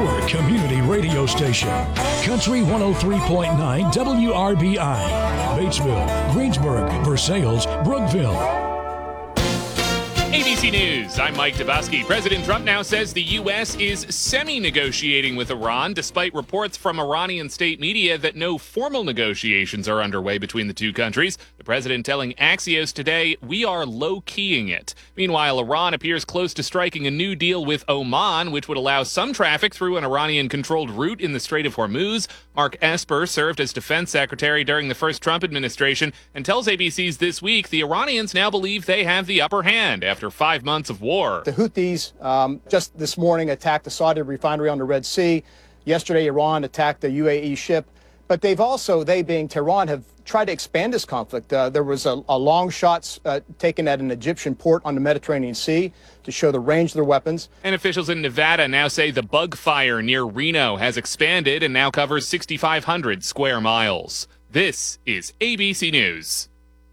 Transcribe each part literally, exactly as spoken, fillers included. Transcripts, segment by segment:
your community radio station. Country one oh three point nine W R B I. Batesville, Greensburg, Versailles, Brookville. A B C News, I'm Mike Dabowski. President Trump now says the U S is semi-negotiating with Iran, despite reports from Iranian state media that no formal negotiations are underway between the two countries. The president telling Axios today, we are low-keying it. Meanwhile, Iran appears close to striking a new deal with Oman, which would allow some traffic through an Iranian-controlled route in the Strait of Hormuz. Mark Esper served as defense secretary during the first Trump administration and tells A B C's This Week the Iranians now believe they have the upper hand after five months of war. The Houthis um, just this morning attacked a Saudi refinery on the Red Sea. Yesterday, Iran attacked a U A E ship. But they've also, they being Tehran, have tried to expand this conflict. Uh, there was a, a long shot uh, taken at an Egyptian port on the Mediterranean Sea to show the range of their weapons. And officials in Nevada now say the bug fire near Reno has expanded and now covers sixty-five hundred square miles. This is A B C News.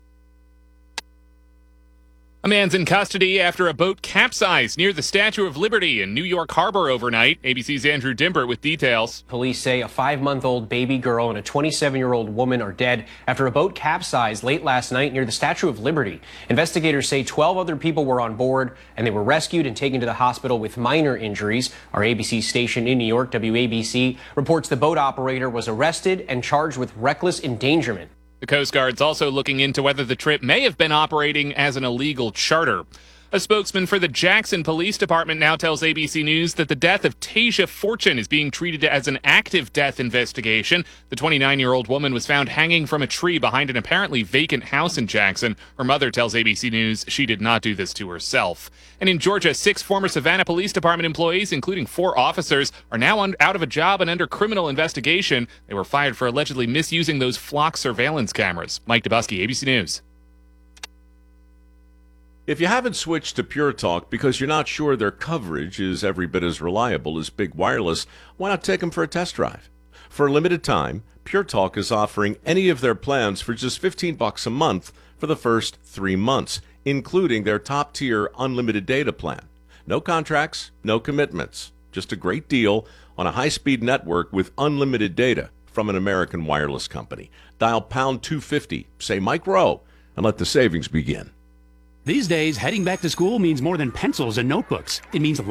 A man's in custody after a boat capsized near the Statue of Liberty in New York Harbor overnight. A B C's Andrew Dimbert with details. Police say a five-month-old baby girl and a twenty-seven-year-old woman are dead after a boat capsized late last night near the Statue of Liberty. Investigators say twelve other people were on board, and they were rescued and taken to the hospital with minor injuries. Our A B C station in New York, W A B C, reports the boat operator was arrested and charged with reckless endangerment. The Coast Guard's also looking into whether the trip may have been operating as an illegal charter. A spokesman for the Jackson Police Department now tells A B C News that the death of Tasia Fortune is being treated as an active death investigation. The twenty-nine-year-old woman was found hanging from a tree behind an apparently vacant house in Jackson. Her mother tells A B C News she did not do this to herself. And in Georgia, six former Savannah Police Department employees, including four officers, are now un- out of a job and under criminal investigation. They were fired for allegedly misusing those flock surveillance cameras. Mike Dabowski, A B C News. If you haven't switched to Pure Talk because you're not sure their coverage is every bit as reliable as Big Wireless, why not take them for a test drive? For a limited time, Pure Talk is offering any of their plans for just fifteen bucks a month for the first three months, including their top-tier unlimited data plan. No contracts, no commitments, just a great deal on a high-speed network with unlimited data from an American wireless company. Dial pound two fifty, say Mike Rowe, and let the savings begin. These days, heading back to school means more than pencils and notebooks. It means